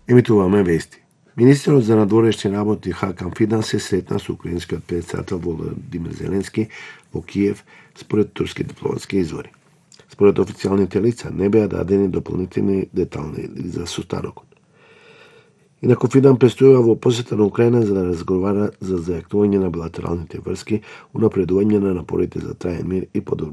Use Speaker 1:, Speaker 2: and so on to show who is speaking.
Speaker 1: Емитуваме вести. Министерот за надворешни работи Хакан Фидан се сретна со украинскиот председател Володимир Зеленски во Киев, според турски дипломатски извори. Според официјалните лица не беа дадени дополнителни детални за состанокот. Инаку Фидан престојува во посета на Украина за да разговара за зајакнување на билатералните врски, унапредување на напорите за траен мир и